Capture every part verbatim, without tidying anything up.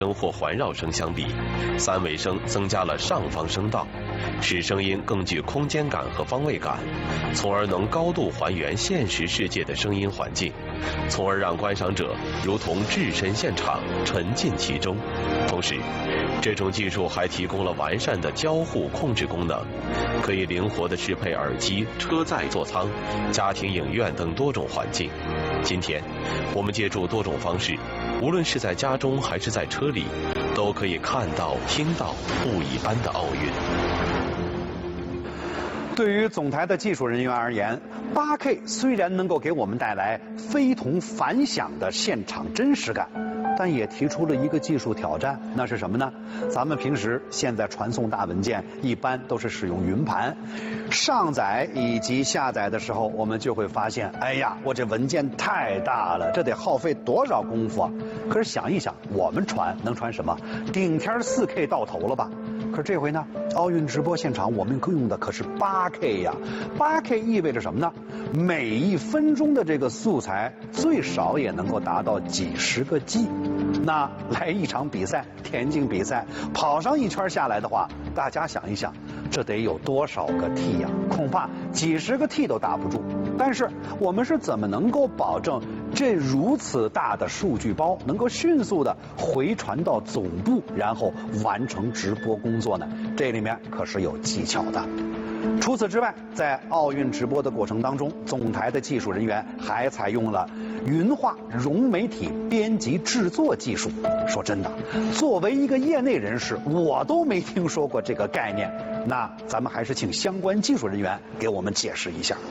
声或环绕声相比，三维声增加了上方声道，使声音更具空间感和方位感，从而能高度还原现实世界的声音环境，从而让观赏者如同置身现场，沉浸其中。同时，这种技术还提供了完善的交互控制功能，可以灵活地适配耳机、车载座舱、家庭影院等多种环境。今天，我们借助多种方式，无论是在家中还是在车里，都可以看到、听到不一般的奥运。 对于总台的技术人员而言， 八K 虽然能够给我们带来非同凡响的现场真实感，但也提出了一个技术挑战，那是什么呢？咱们平时现在传送大文件一般都是使用云盘，上载以及下载的时候，我们就会发现，哎呀，我这文件太大了，这得耗费多少功夫啊！可是想一想，我们传能传什么？顶天 四K 到头了吧？可是这回呢，奥运直播现场我们用的可是 八K 呀， 八K 意味着什么呢？每一分钟的这个素材最少也能够达到几十个 G。 那来一场比赛，田径比赛，跑上一圈下来的话，大家想一想，这得有多少个 T 呀？恐怕几十个 T 都搭不住。但是我们是怎么能够保证这如此大的数据包能够迅速的回传到总部，然后完成直播工作呢？这里面可是有技巧的。除此之外，在奥运直播的过程当中，总台的技术人员还采用了云化融媒体编辑制作技术。说真的，作为一个业内人士，我都没听说过这个概念。那咱们还是请相关技术人员给我们解释一下。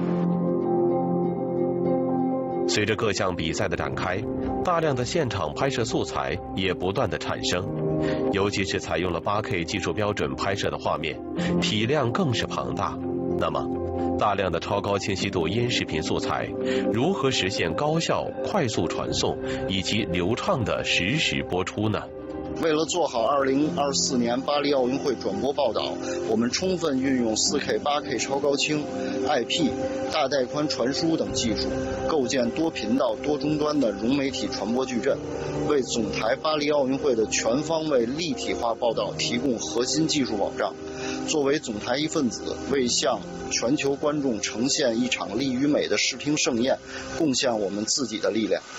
随着各项比赛的展开，大量的现场拍摄素材也不断的产生，尤其是采用了 八K 技术标准拍摄的画面，体量更是庞大。那么，大量的超高清晰度音视频素材如何实现高效、快速传送以及流畅的实时播出呢？ 为了做好二零二四年巴黎奥运会转播报道，我们充分运用 四K、八K 超高清、I P、大带宽传输等技术，构建多频道、多终端的融媒体传播矩阵，为总台巴黎奥运会的全方位立体化报道提供核心技术保障。作为总台一份子，为向全球观众呈现一场力与美的视听盛宴，贡献我们自己的力量。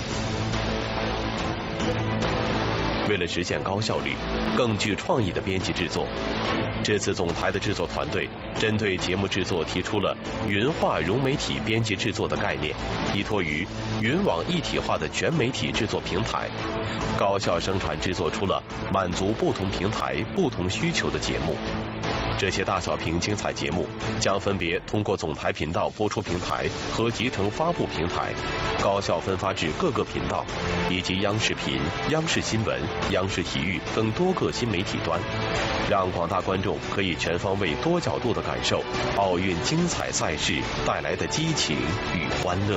为了实现高效率、更具创意的编辑制作，这次总台的制作团队针对节目制作提出了云化融媒体编辑制作的概念，依托于云网一体化的全媒体制作平台，高效生产制作出了满足不同平台不同需求的节目。这些大小屏精彩节目将分别通过总台频道播出平台和集成发布平台，高效分发至各个频道，以及央视频、央视新闻、央视体育等多个新媒体端，让广大观众可以全方位、多角度地感受奥运精彩赛事带来的激情与欢乐。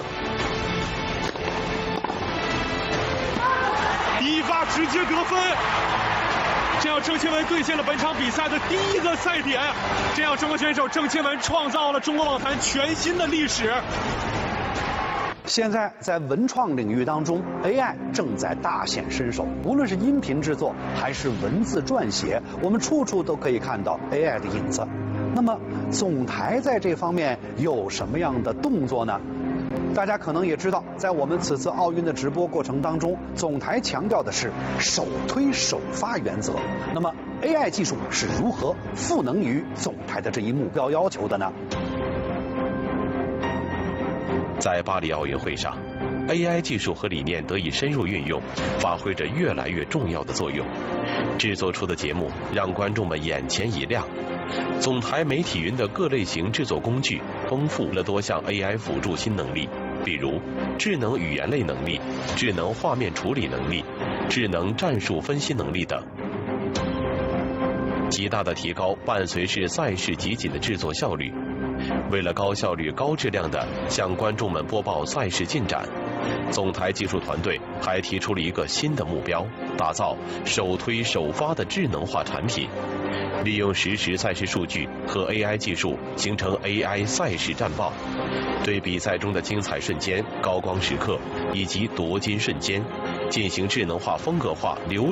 第一发直接得分。这样，郑钦文兑现了本场比赛的第一个赛点。这样，中国选手郑钦文创造了中国网坛全新的历史。 现在在文创领域当中 ，A I 正在大显身手。无论是音频制作还是文字撰写，我们处处都可以看到 A I 的影子。那么，总台在这方面有什么样的动作呢？大家可能也知道，在我们此次奥运的直播过程当中，总台强调的是首推首发原则。那么 A I 技术是如何赋能于总台的这一目标要求的呢？ 在巴黎奥运会上 ，A I 技术和理念得以深入运用，发挥着越来越重要的作用。制作出的节目让观众们眼前一亮。总台媒体云的各类型制作工具丰富了多项 A I 辅助新能力，比如智能语言类能力、智能画面处理能力、智能战术分析能力等，极大的提高伴随式赛事集锦的制作效率。为了高效率、高质量地向观众们播报赛事进展，总台技术团队还提出了一个新的目标：打造首推首发的智能化产品，利用实时赛事数据和 A I 技术形成 A I 赛事战报，对比赛中的精彩瞬间、高光时刻以及夺金瞬间进行智能化、风格化、流